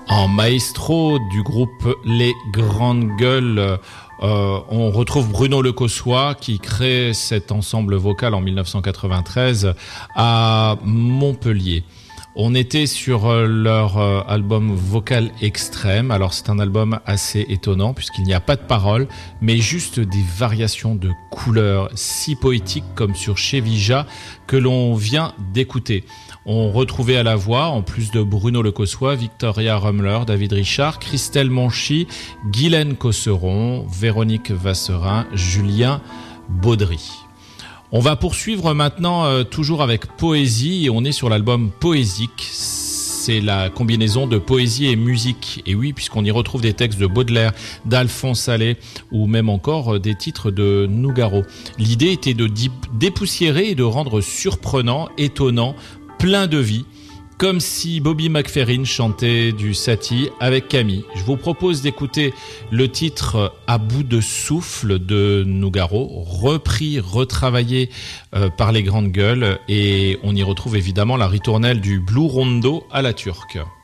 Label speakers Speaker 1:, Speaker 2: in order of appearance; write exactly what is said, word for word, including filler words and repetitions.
Speaker 1: En maestro du groupe Les Grandes Gueules, euh, on retrouve Bruno Lecossois qui crée cet ensemble vocal en dix-neuf cent quatre-vingt-treize à Montpellier. On était sur leur album Vocal Extrême. Alors c'est un album assez étonnant puisqu'il n'y a pas de paroles, mais juste des variations de couleurs si poétiques comme sur Chevija que l'on vient d'écouter. On retrouvait à la voix, en plus de Bruno Lecossois, Victoria Rummler, David Richard, Christelle Monchy, Guylaine Cosseron, Véronique Vasserin, Julien Baudry. On va poursuivre maintenant euh, toujours avec poésie et on est sur l'album Poésique. C'est la combinaison de poésie et musique. Et oui, puisqu'on y retrouve des textes de Baudelaire, d'Alphonse Allais ou même encore euh, des titres de Nougaro. L'idée était de dépoussiérer et de rendre surprenant, étonnant, plein de vie, comme si Bobby McFerrin chantait du Satie avec Camille. Je vous propose d'écouter le titre À bout de souffle de Nougaro, repris, retravaillé euh, par les Grandes Gueules, et on y retrouve évidemment la ritournelle du Blue Rondo à la turque.